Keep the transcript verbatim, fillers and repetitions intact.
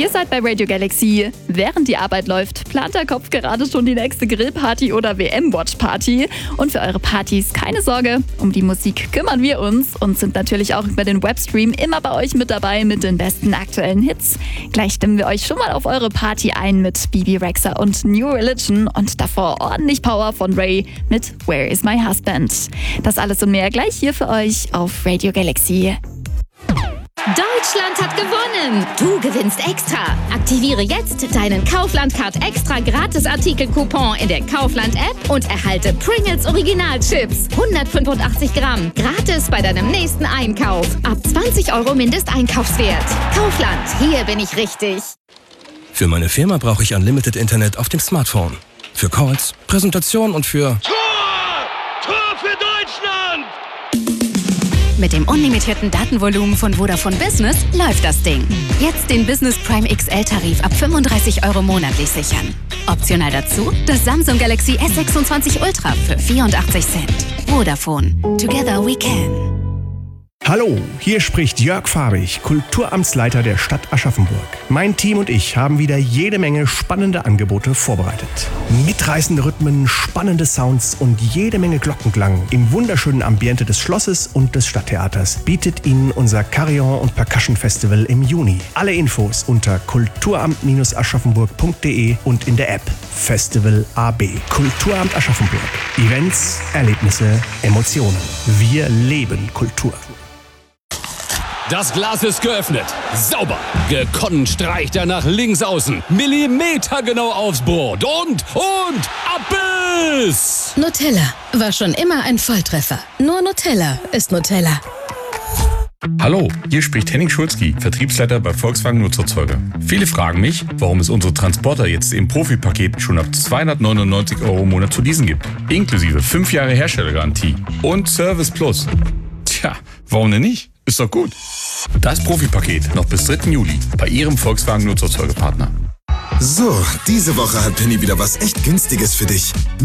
Ihr seid bei Radio Galaxy. Während die Arbeit läuft, plant der Kopf gerade schon die nächste Grillparty oder W M-Watch-Party. Und für eure Partys keine Sorge, um die Musik kümmern wir uns und sind natürlich auch über den Webstream immer bei euch mit dabei mit den besten aktuellen Hits. Gleich stimmen wir euch schon mal auf eure Party ein mit Bebe Rexha und New Religion und davor ordentlich Power von Ray mit Where is my husband? Das alles und mehr gleich hier für euch auf Radio Galaxy. Deutschland hat gewonnen! Du gewinnst extra! Aktiviere jetzt deinen Kaufland-Card extra Gratis-Artikel-Coupon in der Kaufland-App und erhalte Pringles Original-Chips. hundertfünfundachtzig Gramm. Gratis bei deinem nächsten Einkauf. Ab zwanzig Euro Mindesteinkaufswert. Kaufland, hier bin ich richtig. Für meine Firma brauche ich Unlimited Internet auf dem Smartphone. Für Calls, Präsentationen und für... Tor! Tor für Deutschland! Mit dem unlimitierten Datenvolumen von Vodafone Business läuft das Ding. Jetzt den Business Prime X L-Tarif ab fünfunddreißig Euro monatlich sichern. Optional dazu das Samsung Galaxy S sechsundzwanzig Ultra für vierundachtzig Cent. Vodafone. Together we can. Hallo, hier spricht Jörg Farbig, Kulturamtsleiter der Stadt Aschaffenburg. Mein Team und ich haben wieder jede Menge spannende Angebote vorbereitet. Mitreißende Rhythmen, spannende Sounds und jede Menge Glockenklang im wunderschönen Ambiente des Schlosses und des Stadttheaters bietet Ihnen unser Carillon und Percussion Festival im Juni. Alle Infos unter kulturamt aschaffenburg punkt de und in der App Festival A B. Kulturamt Aschaffenburg. Events, Erlebnisse, Emotionen. Wir leben Kultur. Das Glas ist geöffnet. Sauber. Gekonnt streicht er nach links außen. Millimetergenau aufs Board. Und, und, Abbiss! Nutella war schon immer ein Volltreffer. Nur Nutella ist Nutella. Hallo, hier spricht Henning Schulzki, Vertriebsleiter bei Volkswagen Nutzerzeuger. Viele fragen mich, warum es unsere Transporter jetzt im Profipaket schon ab zweihundertneunundneunzig Euro im Monat zu leasen gibt. Inklusive fünf Jahre Herstellergarantie und Service Plus. Tja, warum denn nicht? Ist doch gut. Das Profipaket noch bis dritten Juli bei Ihrem Volkswagen Nutzerzeugerpartner. So, diese Woche hat Penny wieder was echt Günstiges für dich.